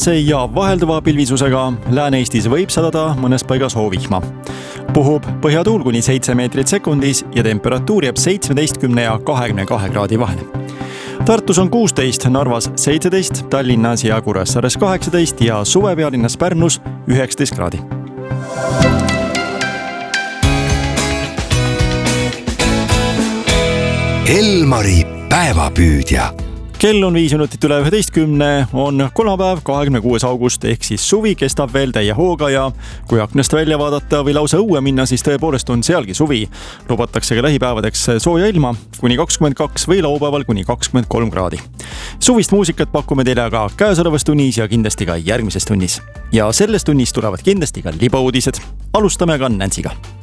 stabiilse ja vahelduva pilvisusega. Lääne-Eestis võib sadada mõnes paigas hoovihma. Puhub põhjatuul kuni 7 meetrit sekundis ja temperatuur jääb 17 ja 22 kraadi vahele. Tartus on 16, Narvas 17, Tallinnas ja Kuressaares 18 ja suvepealinnas Pärnus 19 kraadi. Elmari päevapüüdja. Kell on 5 minutit üle 11, on kolmapäev 26. august ehk siis suvi kestab veel täie hooga ja kui aknast välja vaadata või lausa õue minna, siis tõepoolest on sealgi suvi. Lubatakse ka lähipäevadeks sooja ilma kuni 22 või laupäeval kuni 23 kraadi. Suvist muusikat pakume teile aga käesolevas tunnis ja kindlasti ka järgmises tunnis. Ja selles tunnis tulevad kindlasti ka libauudised. Alustame aga Nancyga.